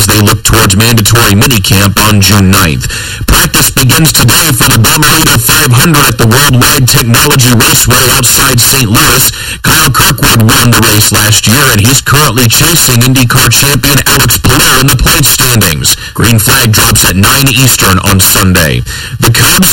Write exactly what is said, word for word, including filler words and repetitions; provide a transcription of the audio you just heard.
as they look towards mandatory minicamp on June ninth. Practice begins today for the Bommarito five hundred at the Worldwide Technology Raceway outside Saint Louis. Kyle Kirkwood won the race last year, and he's currently chasing IndyCar champion Alex Palou in the point standings. Green flag drops at nine Eastern on Sunday. The Cubs